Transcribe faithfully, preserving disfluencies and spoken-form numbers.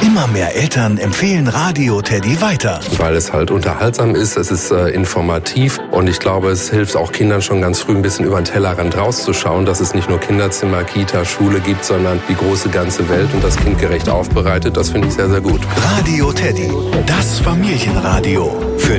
Immer mehr Eltern empfehlen Radio Teddy weiter. Weil es halt unterhaltsam ist, es ist äh, informativ und ich glaube, es hilft auch Kindern schon ganz früh ein bisschen über den Tellerrand rauszuschauen, dass es nicht nur Kinderzimmer, Kita, Schule gibt, sondern die große ganze Welt und das kindgerecht aufbereitet. Das finde ich sehr, sehr gut. Radio Teddy, das Familienradio. Für